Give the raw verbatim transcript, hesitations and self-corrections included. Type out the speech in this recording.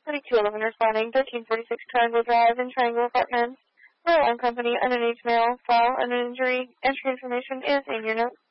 thirty-two eleven responding, thirteen forty-six Triangle Drive in Triangle Apartments. Royal Oil Company, underage male, fall, and injury, entry information is in your notes.